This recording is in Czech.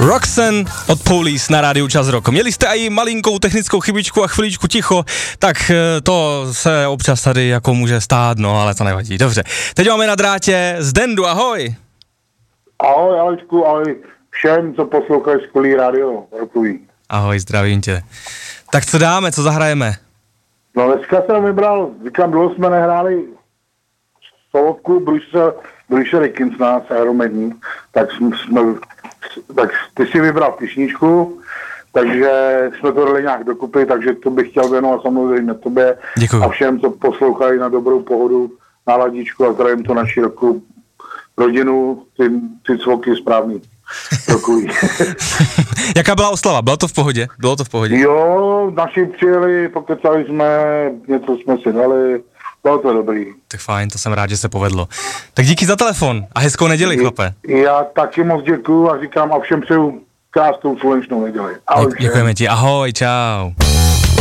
Roxanne od Police na rádiu Čas Rock. Měli jste i malinkou technickou chybičku a chviličku ticho, tak to se občas tady jako může stát, no ale to nevadí. Dobře. Teď máme na drátě Zdendu, ahoj. Ahoj Alečku, ahoj všem, co poslouchají skvělý rádio rockový. Ahoj, zdravím tě. Tak co dáme, co zahrajeme? No dneska jsem vybral, říkám, dlouho jsme nehráli solovku Bruce Dickinsona s Aeromední, tak ty si vybral písničku, takže jsme to dali nějak dokupy, takže to bych chtěl věnovat samozřejmě tobě. Děkuju. A všem, co poslouchají na dobrou pohodu, na ladičku a zdravím to na širokou rodinu, ty cvoky správný. Jaká byla oslava? Bylo to v pohodě? Jo, naši přijeli, pokecali jsme, něco jsme si dali, bylo to dobrý. Tak fajn, to jsem rád, že se povedlo. Tak díky za telefon a hezkou neděli, chlape. Já taky moc děkuju a říkám a všem přeju krásnou slunečnou neděli. Děkujeme ti, ahoj, čau.